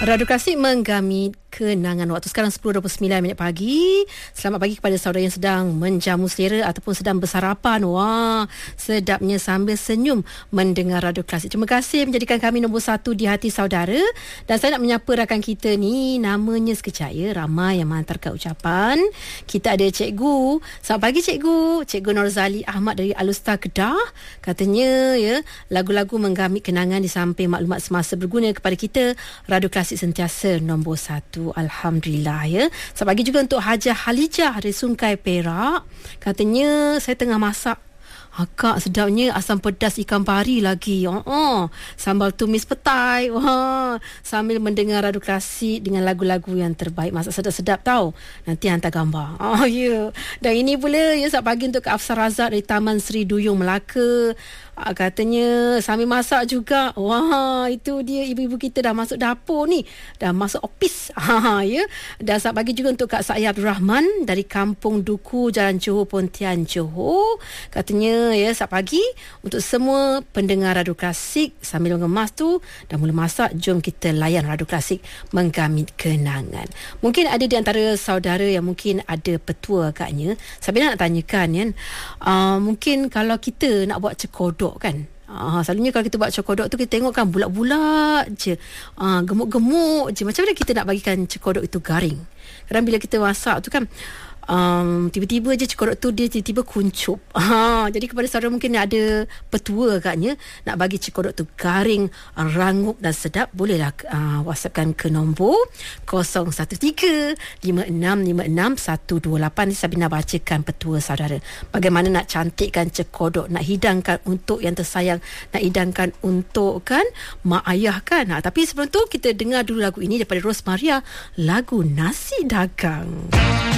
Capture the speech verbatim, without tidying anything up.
Radio Klasik menggamit kenangan. Waktu sekarang sepuluh dua puluh sembilan minit pagi. Selamat pagi kepada saudara yang sedang menjamu selera ataupun sedang bersarapan. Wah, sedapnya sambil senyum mendengar Radio Klasik. Terima kasih menjadikan kami nombor satu di hati saudara. Dan saya nak menyapa rakan kita ni, namanya sekejap ya, ramai yang menghantarkan ucapan. Kita ada Cikgu. Selamat pagi Cikgu. Cikgu Norzali Ahmad dari Alustar Kedah. Katanya ya, lagu-lagu menggamit kenangan di samping maklumat semasa berguna kepada kita. Radio Klasik sentiasa nombor satu. Alhamdulillah ya. Selamat pagi juga untuk Hajah Halijah dari Sungai Perak. Katanya saya tengah masak. Akak sedapnya asam pedas ikan pari lagi. Oh, oh. Sambal tumis petai. Wah, sambil mendengar Radio Klasik dengan lagu-lagu yang terbaik. Masak sedap-sedap tau. Nanti hantar gambar. Oh ya. Yeah. Dan ini pula ya, selamat pagi untuk Kak Afsar Razak dari Taman Seri Duyung Melaka. Ah, katanya sambil masak juga. Wah, itu dia, ibu-ibu kita dah masuk dapur ni. Dah masuk office. Ha, ya. Dan selamat pagi juga untuk Kak Sa'ya Abdul Rahman dari Kampung Duku, Jalan Johor, Pontian, Johor. Katanya ya, selamat pagi untuk semua pendengar Radio Klasik. Sambil mengemas tu dah mula masak, jom kita layan Radio Klasik menggamit kenangan. Mungkin ada di antara saudara yang mungkin ada petua agaknya. Saya nak tanyakan kan, uh, mungkin kalau kita nak buat cekodok kan, Ah, selalunya kalau kita buat cekodok tu, kita tengok kan bulat-bulat je, ah, gemuk-gemuk je. Macam mana kita nak bagikan cekodok itu garing? Kadang bila kita masak tu kan, Um, tiba-tiba je cekodok tu dia tiba-tiba kuncup. Ha, jadi kepada saudara mungkin ada petua agaknya nak bagi cekodok tu garing, rangup dan sedap, bolehlah uh, WhatsAppkan ke nombor kosong satu tiga lima enam lima enam satu dua lapan. Sabina bacakan petua saudara. Bagaimana nak cantikkan cekodok, nak hidangkan untuk yang tersayang, nak hidangkan untuk kan mak ayah kan. Ha, tapi sebelum tu kita dengar dulu lagu ini daripada Rose Maria, lagu Nasi Dagang.